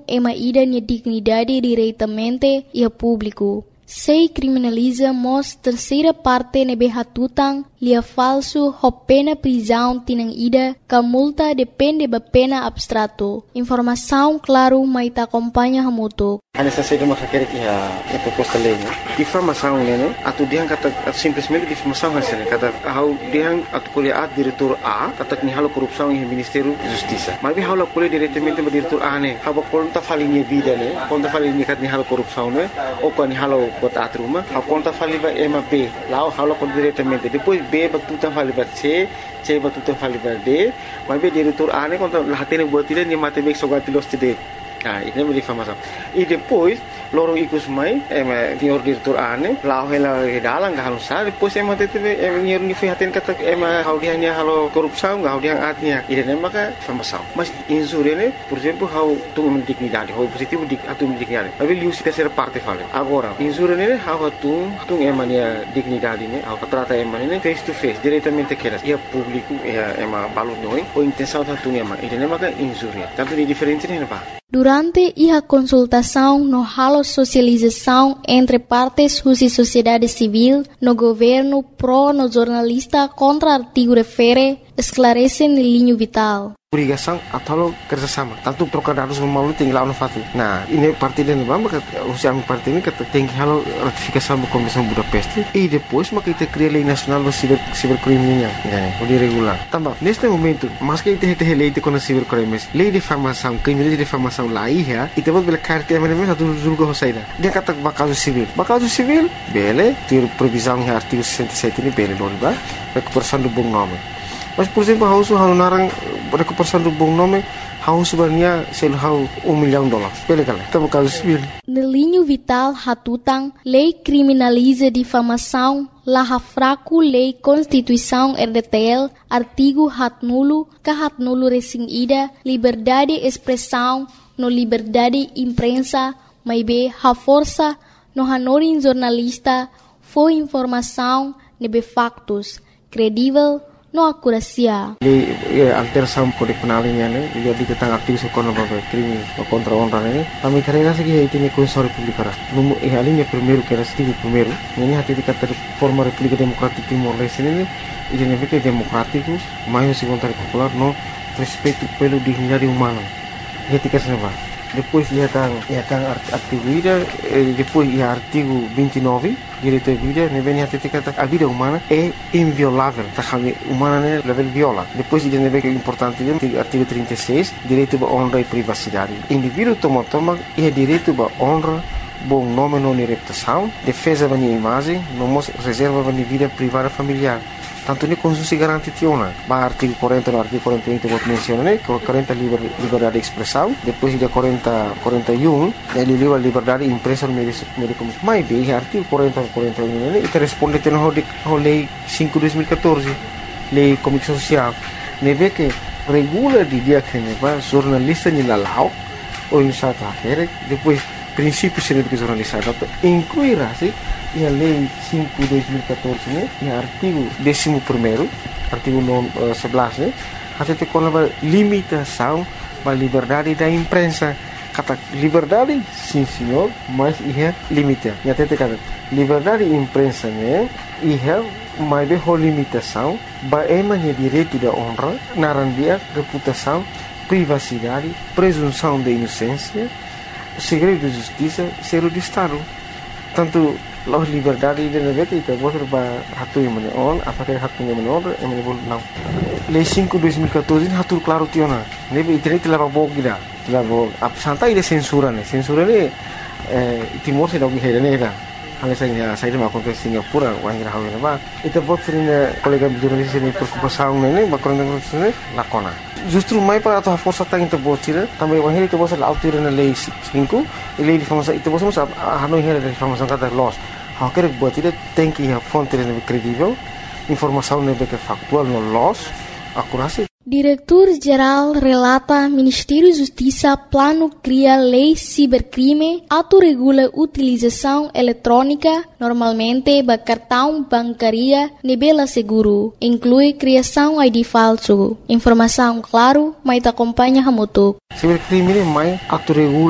ema ida nia dignidade diretamente e a público. Se criminaliza mos terceira parte nebe hatutang lia falso ho pena prisão tinang ida ka multa depende ba pena abstrato. Informação claro mai ta acompanha hamuto. Ana sa saída makakere iha proposta lei, né? Difamação, né? Atu diang kata simplesmente difamação hasil kata how diang atu kuliah diretor A kata ni halo korupsi em Ministério da Justiça. Mas bi halo kuliah diretamente ba diretor A né? Haba konta falinha vida né? Konta falinha kat ni halo korupsi né? Ou kan ni halo bota atruma, haba konta faliba ema B. Lá halo kon diretamente. Depois B ba tutan faliba C ba tutan faliba D. Mas bi diretor A né konta lahatene buat tidak ni mate bek sogati los tidak. Ini é difamação. E depois, loro ikus mai, senhor diretor ane, lá ela dalang gak halus sah. Depois teve senhor ni fihatin kata hau dia ni halo korupsão, hau dia atnya. Ini maka difamação. Mas insure ne, por exemplo, hau tu dignidade, hau positivo atu dignidade. Mas ele usa terceira parte fala. Agora, insure ne hau tu emania dignidade ne, hau trata emania face to face, diretamente aquelas. E a público, balot noi, ou intenção tu ema. Ini maka insure. Tanto ni diferente ne pa. Durante a consultação no halo socialização entre partes da sociedade civil, no governo pro no jornalista contra artigo refere, esclarece no linho vital. Obrigação atau kerjasama. Tanto trocar dados malu tinggal no fati. Nah, ini parti dan maka usia parti ini kata tinggi halo ratifikasi da Convenção Budapest e depois maka kita cria lei nacional do cibercriminal, né? O regular. Também neste momento, mas que kita lei de contra cibercrimes, lei de difamação, crime de difamação lá ia, e depois bela carta é mesmo satu julgo hosaida. Dia kata bakaso civil, bele, ter previsão em artigo 67 ini bele loriba, recuperação do bom nome. Mas por exemplo, hausu narang recuperação do bom nome, hausu sebenarnya selhau $1 milhão. Bele kala, tá bakaso civil. No linho vital hatutang, lei criminaliza difamação, laha fraco lei Constituição RDTL, artigo hatnulo, kahatnulo resing ida, liberdade expressão, no liberdade imprensa, maibe ha força, no hanorin jornalista, foi informação, nebe factos, credível, no akurasia. Alteração kode penal ini ne, jadi tentang aktivis ekonomi crime contra honra ne. Kami karena segi itu ni Constituição Republicana. Numu a linha primeiro que era artigo primeiro, ini hati dikata forma República Democrática Timor-Leste ne, ini negara democrático, mais segundo popular no respeito pelo dignidade humana. Etika senapa. Depois ia tang artigo ida, depois ia artigo 29 direito à vida, ne vem até kata a vida humana é inviolável, tá kami humana ne level viola. Depois ida ne vem importante artigo 36, direito à honra e privacidade. Indivíduo toma é direito à honra, bom nome não reputação, defesa da imagem, não reserva da vida privada familiar. Tanto ni Constituição garante tiona. Ba artigo 40 no artigo 41 que menciona né, 40 liberdade de expressão, depois de 41 ele livre liberdade de imprensa no meio de comunicação. Mas bem, artigo 40 41 né, ele responde ao lei 5/2014, lei de comunicação social. Neve que regula de dia que neva jornalista ni lalau ou em sata depois princípios de jornalista incluirá-se e a lei 5/2014 né, e artigo 11º, artigo 11 né, até te com a limitação da liberdade da imprensa. Kata liberdade, sim senhor, mas é limite. E até te kata liberdade de imprensa né, e é mais de limitação, ba emanya direito da honra, narandia reputação, privacidade, presunção de inocência, segredo de justiça, zero de Estado. Tanto loh liberdade de negara itu boleh hatu yang mana on, apakah hatu yang mana on, yang mana boleh não. Lei 5/2014 hatu claro tiona. Nebe internet telah bawa kita, telah bawa. Santai de censura ne, Timor se dá o que é nera. Hal saya mau konten Singapura, wang irahau ini bah. Itu buat sering kolega jurnalis ini preocupação ne, bakoran ne lakona. Justru mai para atau força tang itu buat sih, também wang itu buat altura na lei 5, lei de famosa itu buat semua hanoi hera de famosa kata loss. Hau quer buat itu tem que a fonte ne credível, informação ne que factual no loss, akurasi. Diretor-Geral relata Ministério da Justiça plano cria lei cibercrime, autorregula utilização eletrônica, normalmente ba cartão bancária, nebela seguro, inclui criação ID falso. Informação claro, mas acompanha hamutuk. Cibercrime mai autorregula